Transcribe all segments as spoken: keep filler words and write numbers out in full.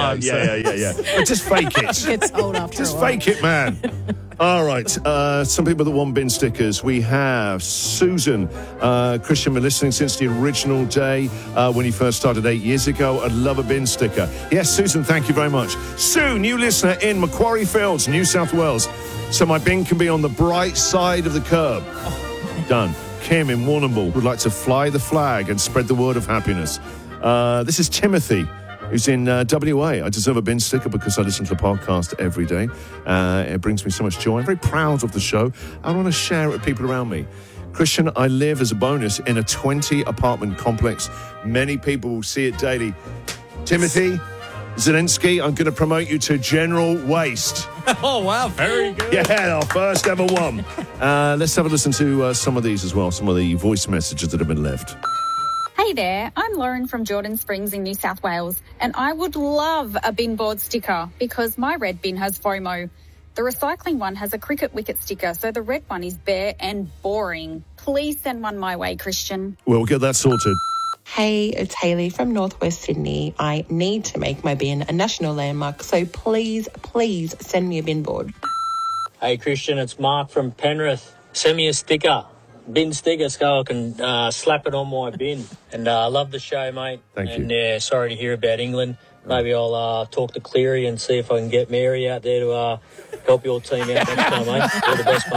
time. Yeah, so. yeah, yeah, yeah. yeah. But just fake it. It's old after Just a while. fake it, man. All right. Uh, some people that want bin stickers. We have Susan. Uh, Christian, been listening since the original day uh, when he first started eight years ago. I'd love a bin sticker. Yes, Susan, thank you very much. Sue, new listener in Macquarie Fields, New South Wales. So my bin can be on the bright side of the curb. Oh. Done. Kim in Warrnambool would like to fly the flag and spread the word of happiness. Uh, this is Timothy, who's in uh, W A. I deserve a bin sticker because I listen to the podcast every day. Uh, it brings me so much joy. I'm very proud of the show. I want to share it with people around me. Christian, I live as a bonus in a twenty apartment complex. Many people will see it daily. Timothy Zelensky, I'm going to promote you to General Waste. Oh, wow, very good. Yeah, our first ever one. Uh, let's have a listen to uh, some of these as well, some of the voice messages that have been left. Hey there, I'm Lauren from Jordan Springs in New South Wales, and I would love a bin board sticker because my red bin has FOMO. The recycling one has a cricket wicket sticker, so the red one is bare and boring. Please send one my way, Christian. We'll get that sorted. Hey, it's Hayley from Northwest Sydney. I need to make my bin a national landmark, so please, please send me a bin board. Hey, Christian, it's Mark from Penrith. Send me a sticker, bin sticker, so I can uh, slap it on my bin. And I uh, love the show, mate. Thank you. And yeah, sorry to hear about England. Maybe I'll uh, talk to Cleary and see if I can get Mary out there to uh, help your team out next time, mate. All the best,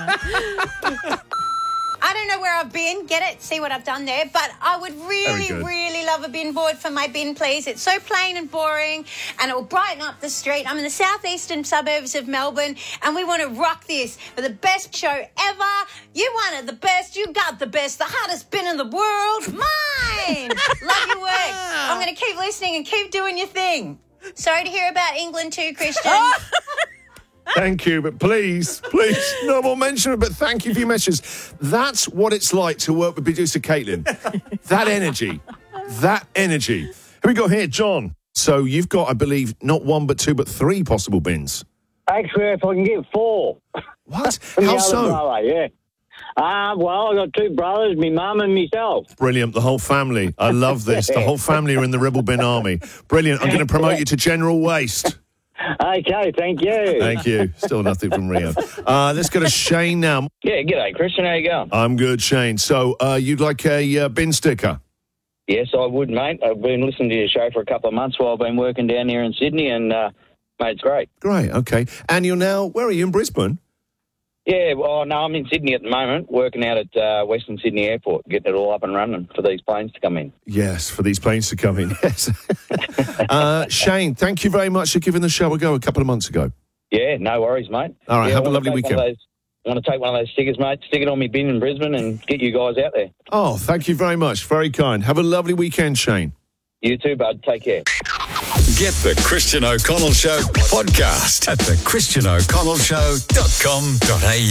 mate. I don't know where I've been, get it, see what I've done there, but I would really, really love a bin board for my bin, please. It's so plain and boring, and it will brighten up the street. I'm in the southeastern suburbs of Melbourne, and we want to rock this for the best show ever. You wanted the best, you got the best, the hottest bin in the world, mine! Love your work. I'm going to keep listening and keep doing your thing. Sorry to hear about England too, Christian. Thank you, but please, please, no more mention of it, but thank you for your messages. That's what it's like to work with producer Caitlin. That energy. That energy. Here we go here, John. So you've got, I believe, not one, but two, but three possible bins. Actually, if I can get four. What? From How the other so? brother, yeah. Uh, well, I've got two brothers, my mum and myself. Brilliant, the whole family. I love this. The whole family are in the Ribble Bin Army. Brilliant. I'm going to promote you to General Waste. Okay, thank you. Thank you. Still nothing from Rio. Uh, let's go to Shane now. Yeah, g'day, Christian. How you going? I'm good, Shane. So uh, you'd like a uh, bin sticker? Yes, I would, mate. I've been listening to your show for a couple of months while I've been working down here in Sydney, and, uh, mate, it's great. Great, okay. And you're now, where are you, in Brisbane? Yeah, well, no, I'm in Sydney at the moment, working out at uh, Western Sydney Airport, getting it all up and running for these planes to come in. Yes, for these planes to come in, yes. uh, Shane, thank you very much for giving the show a go a couple of months ago. Yeah, no worries, mate. All right, yeah, have I a wanna lovely take weekend. one of those- I want to take one of those stickers, mate, stick it on my bin in Brisbane and get you guys out there. Oh, thank you very much. Very kind. Have a lovely weekend, Shane. You too, bud. Take care. Get the Christian O'Connell Show podcast at the christian o'connell show dot com dot a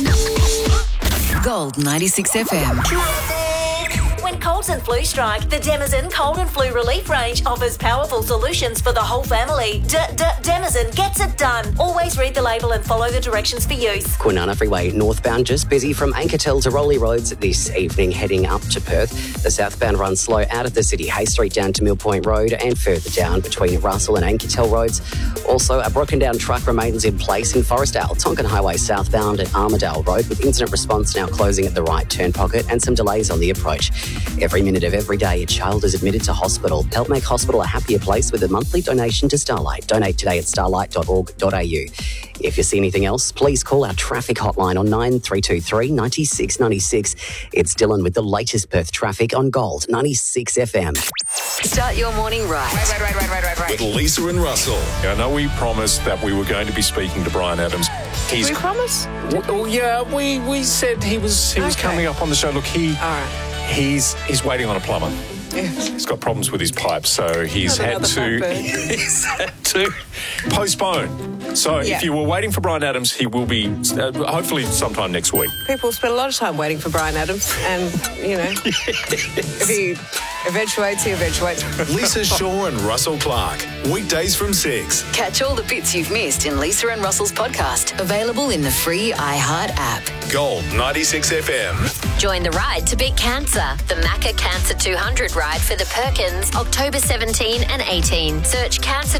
u. Gold ninety-six F M. When colds and flu strike, the Denizen Cold and Flu Relief range offers powerful solutions for the whole family. Denizen gets it done. Always read the label and follow the directions for use. Kwinana Freeway northbound just busy from Ankertel to Rolly Roads this evening heading up to Perth. The southbound runs slow out of the city, Hay Street down to Mill Point Road and further down between Russell and Ankertel Roads. Also, a broken down truck remains in place in Forestdale, Tonkin Highway southbound at Armadale Road, with incident response now closing at the right turn pocket and some delays on the approach. Every minute of every day, a child is admitted to hospital. Help make hospital a happier place with a monthly donation to Starlight. Donate today at starlight dot org dot a u. If you see anything else, please call our traffic hotline on nine three two three, nine six nine six. It's Dylan with the latest Perth traffic on Gold ninety-six F M. Start your morning right. Right, right, right, right, right, right, right. With Lisa and Russell. I know we promised that we were going to be speaking to Bryan Adams. Did we promise? Well, yeah, we, we said he was he was Okay. coming up on the show. Look, he All right. he's he's waiting on a plumber. Yeah. He's got problems with his pipes, so he's Not had another to bumper. he's had to postpone. So Yeah. if you were waiting for Bryan Adams, he will be uh, hopefully sometime next week. People spend a lot of time waiting for Bryan Adams, and, you know, if he eventuates, he eventuates. Lisa Shaw and Russell Clark. Weekdays from six. Catch all the bits you've missed in Lisa and Russell's podcast. Available in the free iHeart app. Gold ninety-six F M. Join the ride to beat cancer. The Macca Cancer two hundred ride for the Perkins, October seventeenth and eighteenth. Search Cancer